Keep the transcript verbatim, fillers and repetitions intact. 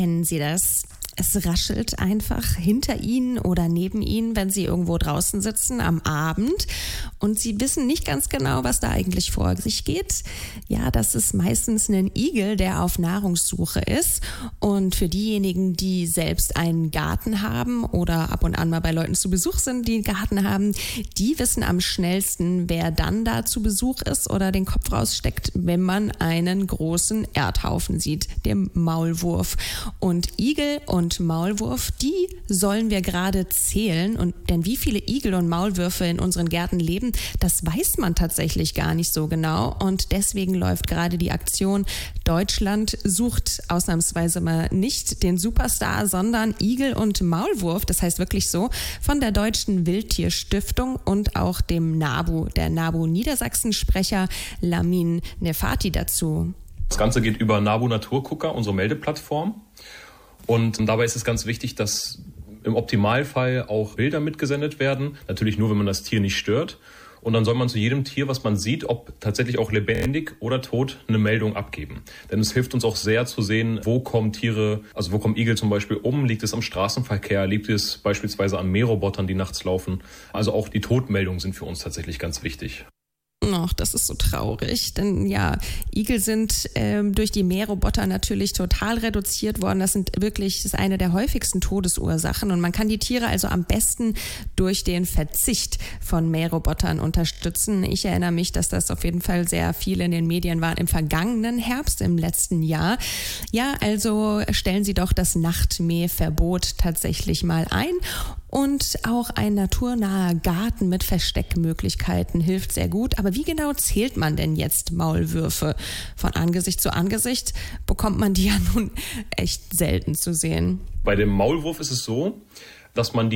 kennen Sie das? Es raschelt einfach hinter Ihnen oder neben Ihnen, wenn Sie irgendwo draußen sitzen am Abend und Sie wissen nicht ganz genau, was da eigentlich vor sich geht. Ja, das ist meistens ein Igel, der auf Nahrungssuche ist. Und für diejenigen, die selbst einen Garten haben oder ab und an mal bei Leuten zu Besuch sind, die einen Garten haben, die wissen am schnellsten, wer dann da zu Besuch ist oder den Kopf raussteckt, wenn man einen großen Erdhaufen sieht, den Maulwurf. Und Igel und Und Maulwurf, die sollen wir gerade zählen. Und denn wie viele Igel und Maulwürfe in unseren Gärten leben, das weiß man tatsächlich gar nicht so genau. Und deswegen läuft gerade die Aktion Deutschland sucht ausnahmsweise mal nicht den Superstar, sondern Igel und Maulwurf. Das heißt wirklich so, von der Deutschen Wildtierstiftung und auch dem NABU, der NABU-Niedersachsen-Sprecher Lamin Nefati dazu. Das Ganze geht über NABU Naturgucker, unsere Meldeplattform. Und dabei ist es ganz wichtig, dass im Optimalfall auch Bilder mitgesendet werden. Natürlich nur, wenn man das Tier nicht stört. Und dann soll man zu jedem Tier, was man sieht, ob tatsächlich auch lebendig oder tot, eine Meldung abgeben. Denn es hilft uns auch sehr zu sehen, wo kommen Tiere, also wo kommen Igel zum Beispiel um, liegt es am Straßenverkehr, liegt es beispielsweise an Mährobotern, die nachts laufen. Also auch die Todmeldungen sind für uns tatsächlich ganz wichtig. Ach, das ist so traurig, denn ja, Igel sind ähm, durch die Mähroboter natürlich total reduziert worden. Das sind wirklich, das ist eine der häufigsten Todesursachen und man kann die Tiere also am besten durch den Verzicht von Mährobotern unterstützen. Ich erinnere mich, dass das auf jeden Fall sehr viel in den Medien war im vergangenen Herbst, im letzten Jahr. Ja, also stellen Sie doch das Nachtmähverbot tatsächlich mal ein. Und auch ein naturnaher Garten mit Versteckmöglichkeiten hilft sehr gut. Aber wie genau zählt man denn jetzt Maulwürfe? Von Angesicht zu Angesicht bekommt man die ja nun echt selten zu sehen. Bei dem Maulwurf ist es so, dass man die